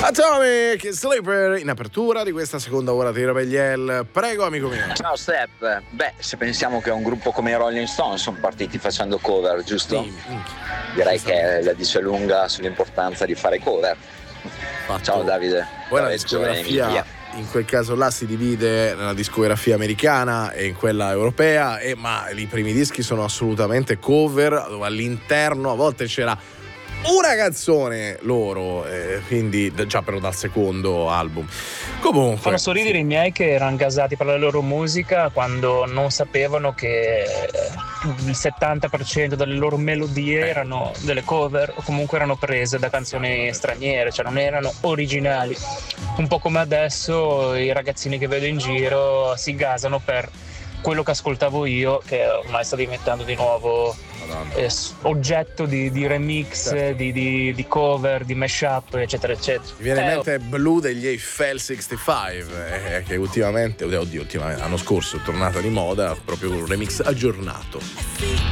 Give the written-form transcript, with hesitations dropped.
Atomic Sleeper in apertura di questa seconda ora di Rebelliel. Prego, amico mio. Ciao Step. Beh, se pensiamo che un gruppo come i Rolling Stones sono partiti facendo cover, giusto? Direi che la dice lunga sull'importanza di fare cover. Ciao Davide. Poi la discografia in quel caso là si divide nella discografia americana e in quella europea, ma i primi dischi sono assolutamente cover, dove all'interno a volte c'era una canzone loro, quindi già però dal secondo album. Comunque fanno sorridere i miei che erano gasati per la loro musica quando non sapevano che il 70% delle loro melodie erano delle cover o comunque erano prese da canzoni straniere, cioè non erano originali. Un po' come adesso i ragazzini che vedo in giro si gasano per quello che ascoltavo io, che ormai sta diventando di nuovo oggetto di remix, certo, di cover, di mashup, eccetera eccetera. Mi viene in mente Blue degli Eiffel 65, che ultimamente, l'anno scorso è tornata di moda proprio con un remix aggiornato.